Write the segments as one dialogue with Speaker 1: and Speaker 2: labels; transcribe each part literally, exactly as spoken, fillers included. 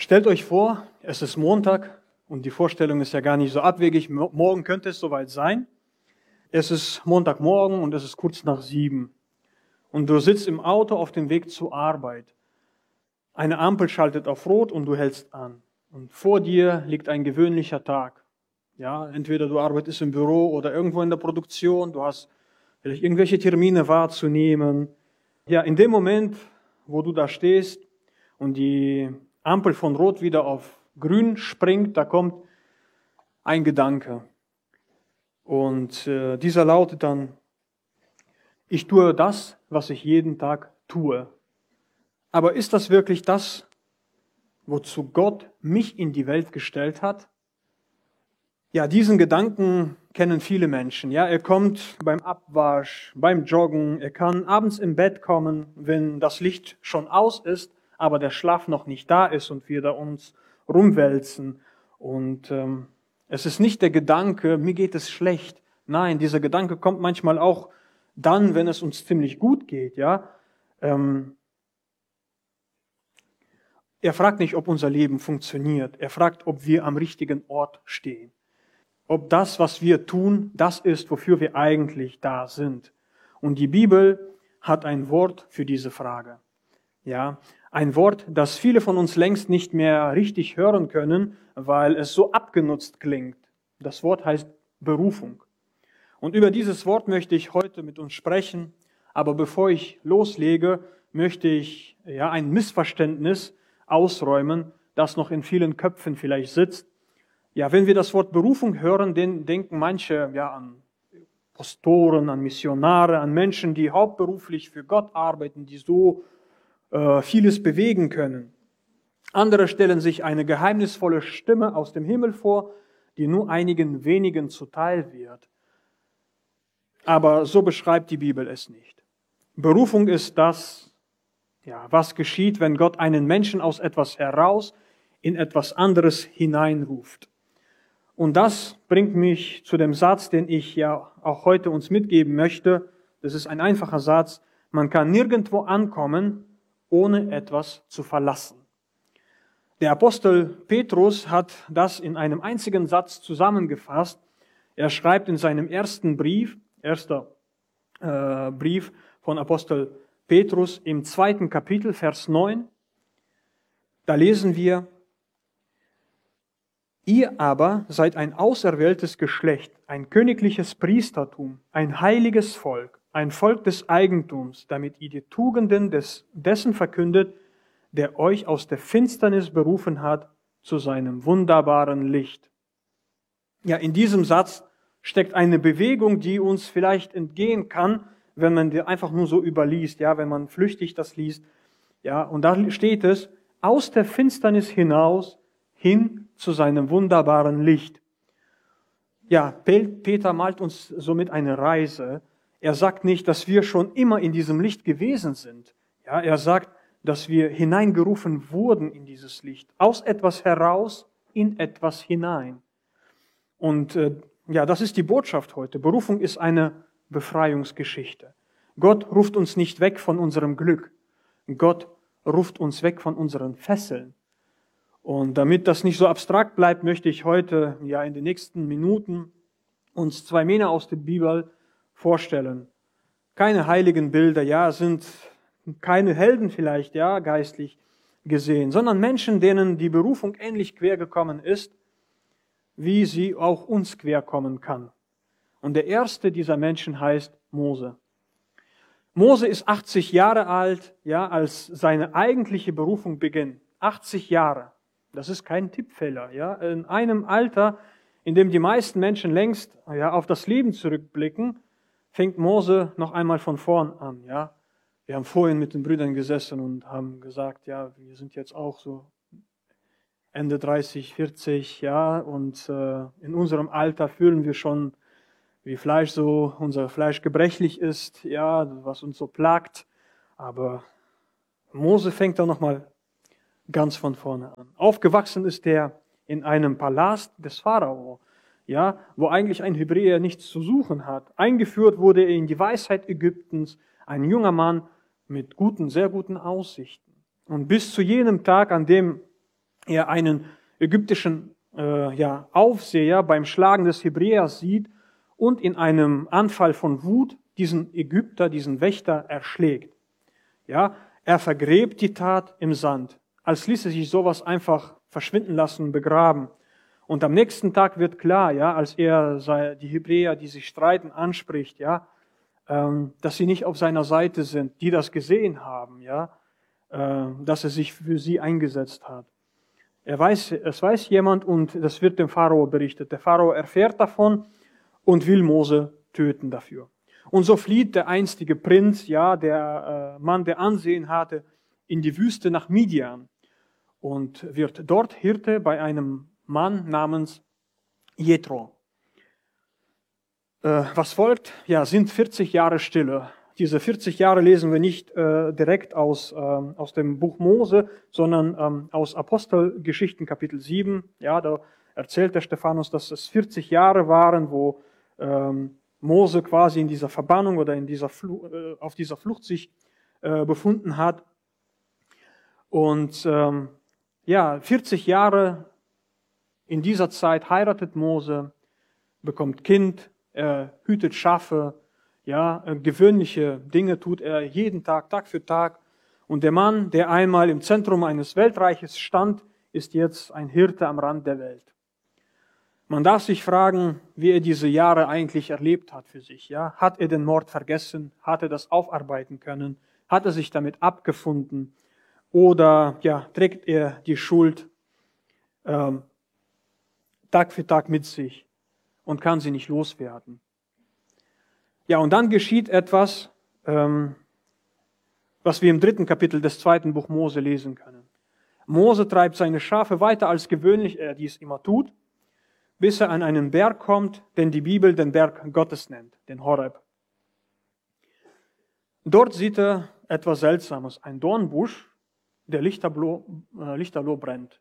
Speaker 1: Stellt euch vor, es ist Montag und die Vorstellung ist ja gar nicht so abwegig. Morgen könnte es soweit sein. Es ist Montagmorgen und es ist kurz nach sieben. Und du sitzt im Auto auf dem Weg zur Arbeit. Eine Ampel schaltet auf Rot und du hältst an. Und vor dir liegt ein gewöhnlicher Tag. Ja, entweder du arbeitest im Büro oder irgendwo in der Produktion. Du hast vielleicht irgendwelche Termine wahrzunehmen. Ja, in dem Moment, wo du da stehst und die Ampel von Rot wieder auf Grün springt, da kommt ein Gedanke. Und äh, dieser lautet dann: Ich tue das, was ich jeden Tag tue. Aber ist das wirklich das, wozu Gott mich in die Welt gestellt hat? Ja, diesen Gedanken kennen viele Menschen. Ja, er kommt beim Abwasch, beim Joggen, er kann abends im Bett kommen, wenn das Licht schon aus ist, aber der Schlaf noch nicht da ist und wir da uns rumwälzen. Und ähm, es ist nicht der Gedanke, mir geht es schlecht. Nein, dieser Gedanke kommt manchmal auch dann, wenn es uns ziemlich gut geht. Ja, ähm, er fragt nicht, ob unser Leben funktioniert. Er fragt, ob wir am richtigen Ort stehen. Ob das, was wir tun, das ist, wofür wir eigentlich da sind. Und die Bibel hat ein Wort für diese Frage. Ja, ein Wort, das viele von uns längst nicht mehr richtig hören können, weil es so abgenutzt klingt. Das Wort heißt Berufung. Und über dieses Wort möchte ich heute mit uns sprechen. Aber bevor ich loslege, möchte ich ja ein Missverständnis ausräumen, das noch in vielen Köpfen vielleicht sitzt. Ja, wenn wir das Wort Berufung hören, dann denken manche ja an Pastoren, an Missionare, an Menschen, die hauptberuflich für Gott arbeiten, die so äh, vieles bewegen können. Andere stellen sich eine geheimnisvolle Stimme aus dem Himmel vor, die nur einigen wenigen zuteil wird. Aber so beschreibt die Bibel es nicht. Berufung ist das, ja, was geschieht, wenn Gott einen Menschen aus etwas heraus in etwas anderes hineinruft. Und das bringt mich zu dem Satz, den ich ja auch heute uns mitgeben möchte. Das ist ein einfacher Satz. Man kann nirgendwo ankommen, ohne etwas zu verlassen. Der Apostel Petrus hat das in einem einzigen Satz zusammengefasst. Er schreibt in seinem ersten Brief, erster äh, Brief von Apostel Petrus im zweiten Kapitel, Vers neun, da lesen wir: Ihr aber seid ein auserwähltes Geschlecht, ein königliches Priestertum, ein heiliges Volk, ein Volk des Eigentums, damit ihr die Tugenden des, dessen verkündet, der euch aus der Finsternis berufen hat zu seinem wunderbaren Licht. Ja, in diesem Satz steckt eine Bewegung, die uns vielleicht entgehen kann, wenn man die einfach nur so überliest, ja, wenn man flüchtig das liest. Ja, und da steht es: Aus der Finsternis hinaus, hin zu seinem wunderbaren Licht. Ja, Peter malt uns somit eine Reise. Er sagt nicht, dass wir schon immer in diesem Licht gewesen sind. Ja, er sagt, dass wir hineingerufen wurden in dieses Licht. Aus etwas heraus, in etwas hinein. Und äh, ja, das ist die Botschaft heute. Berufung ist eine Befreiungsgeschichte. Gott ruft uns nicht weg von unserem Glück. Gott ruft uns weg von unseren Fesseln. Und damit das nicht so abstrakt bleibt, möchte ich heute ja in den nächsten Minuten uns zwei Männer aus der Bibel vorstellen. Keine heiligen Bilder, ja, sind keine Helden vielleicht, ja, geistlich gesehen, sondern Menschen, denen die Berufung ähnlich quer gekommen ist, wie sie auch uns quer kommen kann. Und der erste dieser Menschen heißt Mose. Mose ist achtzig Jahre alt, ja, als seine eigentliche Berufung beginnt. achtzig Jahre. Das ist kein Tippfehler, ja. In einem Alter, in dem die meisten Menschen längst, ja, auf das Leben zurückblicken, fängt Mose noch einmal von vorn an, ja. Wir haben vorhin mit den Brüdern gesessen und haben gesagt, ja, wir sind jetzt auch so Ende dreißig, vierzig, ja, und äh, in unserem Alter fühlen wir schon, wie Fleisch so, unser Fleisch gebrechlich ist, ja, was uns so plagt. Aber Mose fängt da nochmal ganz von vorne an. Aufgewachsen ist er in einem Palast des Pharao, ja, wo eigentlich ein Hebräer nichts zu suchen hat. Eingeführt wurde er in die Weisheit Ägyptens, ein junger Mann mit guten, sehr guten Aussichten. Und bis zu jenem Tag, an dem er einen ägyptischen äh, ja, Aufseher beim Schlagen des Hebräers sieht und in einem Anfall von Wut diesen Ägypter, diesen Wächter erschlägt. Ja, er vergräbt die Tat im Sand, als ließe sich sowas einfach verschwinden lassen, begraben. Und am nächsten Tag wird klar, ja, als er die Hebräer, die sich streiten, anspricht, ja, ähm, dass sie nicht auf seiner Seite sind, die das gesehen haben, ja, äh, dass er sich für sie eingesetzt hat. Er weiß, es weiß jemand und das wird dem Pharao berichtet. Der Pharao erfährt davon und will Mose töten dafür. Und so flieht der einstige Prinz, ja, der äh, Mann, der Ansehen hatte, in die Wüste nach Midian und wird dort Hirte bei einem Mann namens Jethro. Äh, was folgt? Ja, sind vierzig Jahre Stille. Diese vierzig Jahre lesen wir nicht äh, direkt aus, äh, aus dem Buch Mose, sondern ähm, aus Apostelgeschichten Kapitel sieben. Ja, da erzählt der Stephanus, dass es vierzig Jahre waren, wo ähm, Mose quasi in dieser Verbannung oder in dieser Flucht, äh, auf dieser Flucht sich äh, befunden hat. Und ähm, ja, vierzig Jahre in dieser Zeit heiratet Mose, bekommt Kind, er hütet Schafe, ja, gewöhnliche Dinge tut er jeden Tag, Tag für Tag. Und der Mann, der einmal im Zentrum eines Weltreiches stand, ist jetzt ein Hirte am Rand der Welt. Man darf sich fragen, wie er diese Jahre eigentlich erlebt hat für sich. Ja? Hat er den Mord vergessen? Hat er das aufarbeiten können? Hat er sich damit abgefunden? Oder ja, trägt er die Schuld ähm, Tag für Tag mit sich und kann sie nicht loswerden? Ja, und dann geschieht etwas, ähm, was wir im dritten Kapitel des zweiten Buch Mose lesen können. Mose treibt seine Schafe weiter als gewöhnlich er dies immer tut, bis er an einen Berg kommt, den die Bibel den Berg Gottes nennt, den Horeb. Dort sieht er etwas Seltsames, ein Dornbusch, der lichterloh, äh, lichterloh brennt,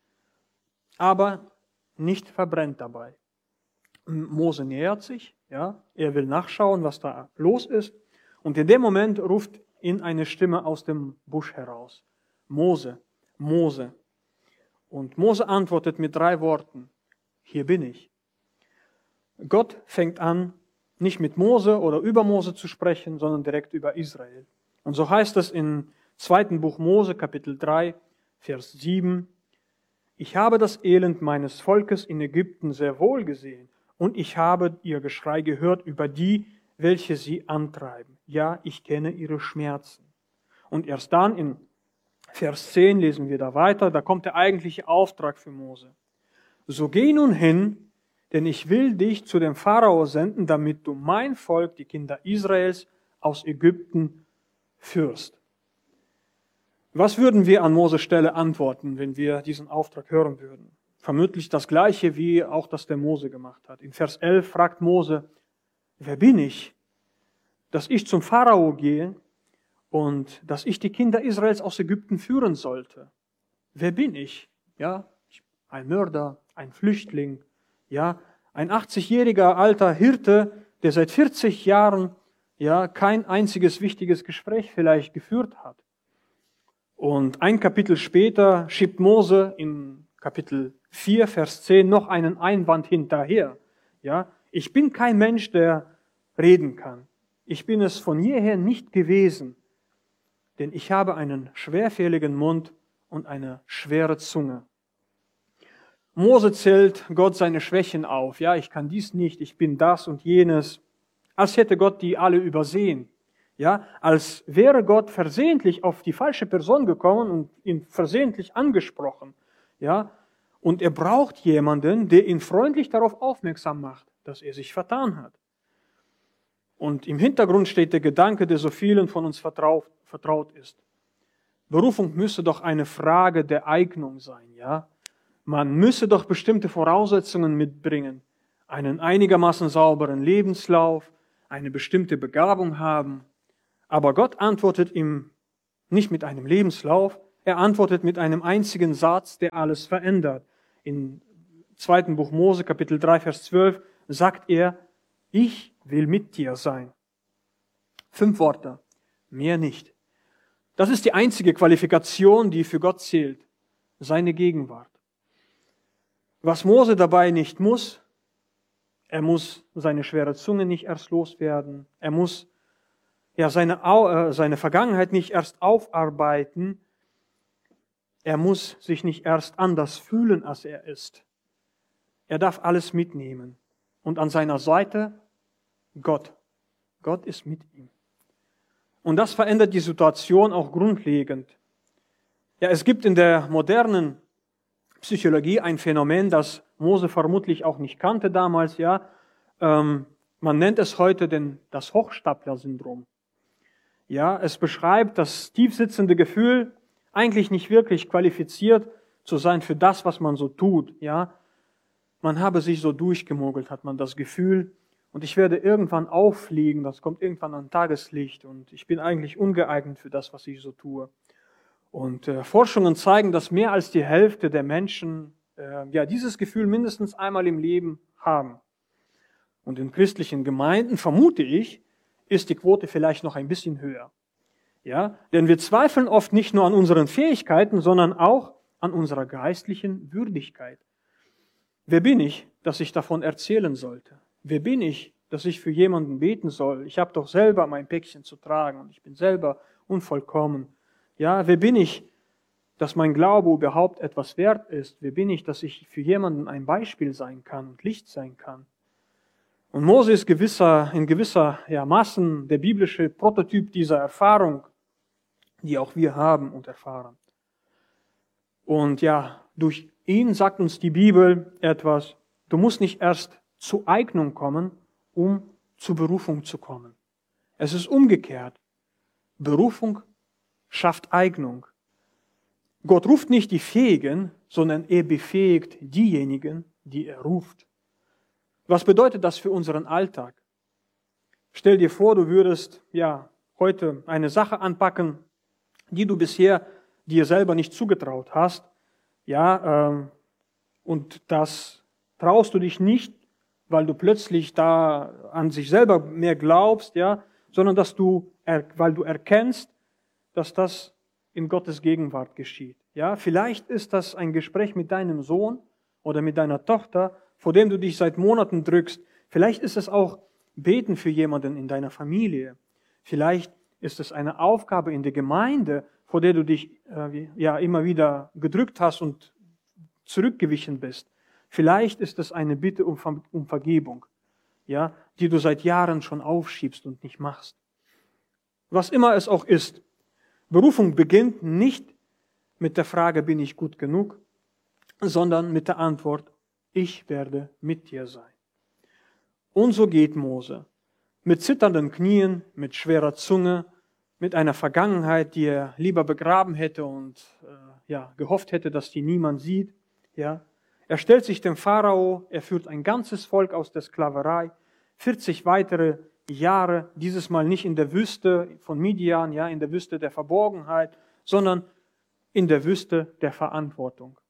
Speaker 1: aber nicht verbrennt dabei. Mose nähert sich, ja, er will nachschauen, was da los ist, und in dem Moment ruft ihn eine Stimme aus dem Busch heraus. Mose, Mose. Und Mose antwortet mit drei Worten. Hier bin ich. Gott fängt an, nicht mit Mose oder über Mose zu sprechen, sondern direkt über Israel. Und so heißt es im zweiten Buch Mose, Kapitel drei, Vers sieben. Ich habe das Elend meines Volkes in Ägypten sehr wohl gesehen, und ich habe ihr Geschrei gehört über die, welche sie antreiben. Ja, ich kenne ihre Schmerzen. Und erst dann in Vers zehn lesen wir da weiter, da kommt der eigentliche Auftrag für Mose. So geh nun hin, denn ich will dich zu dem Pharao senden, damit du mein Volk, die Kinder Israels, aus Ägypten führst. Was würden wir an Moses Stelle antworten, wenn wir diesen Auftrag hören würden? Vermutlich das Gleiche, wie auch das der Mose gemacht hat. In Vers elf fragt Mose, wer bin ich, dass ich zum Pharao gehe und dass ich die Kinder Israels aus Ägypten führen sollte? Wer bin ich? Ja, ein Mörder, ein Flüchtling, ja, ein achtzigjähriger alter Hirte, der seit vierzig Jahren ja kein einziges wichtiges Gespräch vielleicht geführt hat. Und ein Kapitel später schiebt Mose in Kapitel vier, Vers zehn noch einen Einwand hinterher. Ja, ich bin kein Mensch, der reden kann. Ich bin es von jeher nicht gewesen, denn ich habe einen schwerfälligen Mund und eine schwere Zunge. Mose zählt Gott seine Schwächen auf. Ja, ich kann dies nicht, ich bin das und jenes. Als hätte Gott die alle übersehen. Ja, als wäre Gott versehentlich auf die falsche Person gekommen und ihn versehentlich angesprochen. Ja, und er braucht jemanden, der ihn freundlich darauf aufmerksam macht, dass er sich vertan hat. Und im Hintergrund steht der Gedanke, der so vielen von uns vertraut, vertraut ist. Berufung müsse doch eine Frage der Eignung sein, ja. Man müsse doch bestimmte Voraussetzungen mitbringen, einen einigermaßen sauberen Lebenslauf, eine bestimmte Begabung haben. Aber Gott antwortet ihm nicht mit einem Lebenslauf, er antwortet mit einem einzigen Satz, der alles verändert. Im zweiten Buch Mose, Kapitel drei, Vers zwölf, sagt er, ich will mit dir sein. Fünf Worte, mehr nicht. Das ist die einzige Qualifikation, die für Gott zählt. seine Gegenwart. Was Mose dabei nicht muss, er muss seine schwere Zunge nicht erst loswerden, er muss ja seine, äh, seine Vergangenheit nicht erst aufarbeiten, er muss sich nicht erst anders fühlen, als er ist. Er darf alles mitnehmen. Und an seiner Seite Gott. Gott ist mit ihm. Und das verändert die Situation auch grundlegend. Ja, es gibt in der modernen Psychologie ein Phänomen, das Mose vermutlich auch nicht kannte damals. Ja, ähm, man nennt es heute den, das Hochstapler-Syndrom. Ja, es beschreibt das tiefsitzende Gefühl, eigentlich nicht wirklich qualifiziert zu sein für das, was man so tut. Ja, man habe sich so durchgemogelt, hat man das Gefühl. Und ich werde irgendwann auffliegen, das kommt irgendwann an Tageslicht und ich bin eigentlich ungeeignet für das, was ich so tue. Und äh, Forschungen zeigen, dass mehr als die Hälfte der Menschen äh, ja dieses Gefühl mindestens einmal im Leben haben. Und in christlichen Gemeinden, vermute ich, ist die Quote vielleicht noch ein bisschen höher. Ja, denn wir zweifeln oft nicht nur an unseren Fähigkeiten, sondern auch an unserer geistlichen Würdigkeit. Wer bin ich, dass ich davon erzählen sollte? Wer bin ich, dass ich für jemanden beten soll? Ich habe doch selber mein Päckchen zu tragen und ich bin selber unvollkommen. Ja, wer bin ich, dass mein Glaube überhaupt etwas wert ist? Wer bin ich, dass ich für jemanden ein Beispiel sein kann und Licht sein kann? Und Mose ist gewisser, in gewisser ja, Maßen der biblische Prototyp dieser Erfahrung, die auch wir haben und erfahren. Und ja, durch ihn sagt uns die Bibel etwas, du musst nicht erst zur Eignung kommen, um zur Berufung zu kommen. Es ist umgekehrt. Berufung schafft Eignung. Gott ruft nicht die Fähigen, sondern er befähigt diejenigen, die er ruft. Was bedeutet das für unseren Alltag? Stell dir vor, du würdest ja heute eine Sache anpacken, die du bisher dir selber nicht zugetraut hast. Ja, ähm, und das traust du dich nicht, weil du plötzlich da an sich selber mehr glaubst, ja, sondern dass du, weil du erkennst, dass das in Gottes Gegenwart geschieht. Ja, vielleicht ist das ein Gespräch mit deinem Sohn oder mit deiner Tochter, vor dem du dich seit Monaten drückst. Vielleicht ist es auch Beten für jemanden in deiner Familie. Vielleicht ist es eine Aufgabe in der Gemeinde, vor der du dich äh, ja immer wieder gedrückt hast und zurückgewichen bist. Vielleicht ist es eine Bitte um, um Vergebung, ja, die du seit Jahren schon aufschiebst und nicht machst. Was immer es auch ist, Berufung beginnt nicht mit der Frage, bin ich gut genug, sondern mit der Antwort, ich werde mit dir sein. Und so geht Mose. Mit zitternden Knien, mit schwerer Zunge, mit einer Vergangenheit, die er lieber begraben hätte und äh, ja, gehofft hätte, dass die niemand sieht. Ja. Er stellt sich dem Pharao, er führt ein ganzes Volk aus der Sklaverei, vierzig weitere Jahre, dieses Mal nicht in der Wüste von Midian, ja, in der Wüste der Verborgenheit, sondern in der Wüste der Verantwortung.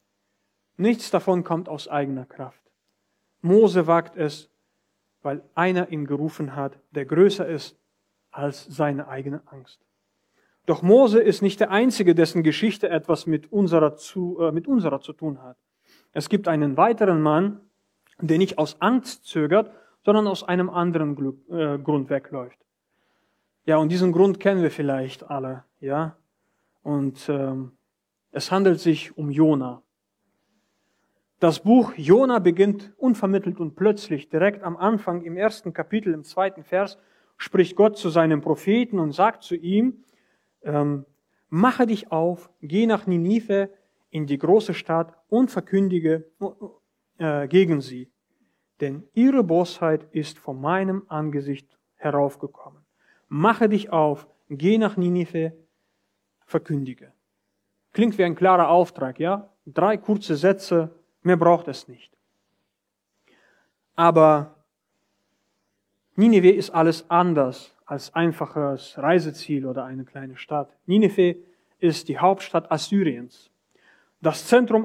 Speaker 1: Nichts davon kommt aus eigener Kraft. Mose wagt es, weil einer ihn gerufen hat, der größer ist als seine eigene Angst. Doch Mose ist nicht der Einzige, dessen Geschichte etwas mit unserer zu, äh, mit unserer zu tun hat. Es gibt einen weiteren Mann, der nicht aus Angst zögert, sondern aus einem anderen Glück, äh, Grund wegläuft. Ja, und diesen Grund kennen wir vielleicht alle, ja. Und ähm, es handelt sich um Jona. Das Buch Jona beginnt unvermittelt und plötzlich, direkt am Anfang, im ersten Kapitel, im zweiten Vers, spricht Gott zu seinem Propheten und sagt zu ihm, ähm, mache dich auf, geh nach Ninive, in die große Stadt und verkündige äh, gegen sie. Denn ihre Bosheit ist von meinem Angesicht heraufgekommen. Mache dich auf, geh nach Ninive, verkündige. Klingt wie ein klarer Auftrag, ja? Drei kurze Sätze, mehr braucht es nicht. Aber Ninive ist alles anders als einfaches Reiseziel oder eine kleine Stadt. Ninive ist die Hauptstadt Assyriens. Das Zentrum